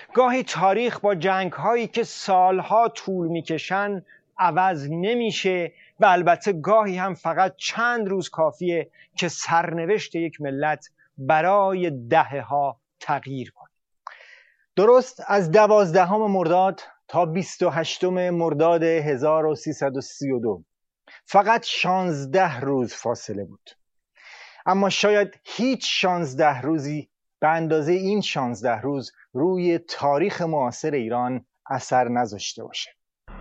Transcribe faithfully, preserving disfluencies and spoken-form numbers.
گاهی تاریخ با جنگ هایی که سالها طول میکشن عوض نمیشه و البته گاهی هم فقط چند روز کافیه که سرنوشت یک ملت برای دهه ها تغییر کنه. درست از دوازدهم مرداد تا بیست و هشتم مرداد هزار و سیصد و سی و دو فقط شانزده روز فاصله بود، اما شاید هیچ شانزده روزی به اندازه این شانزده روز روی تاریخ معاصر ایران اثر نذاشته باشه.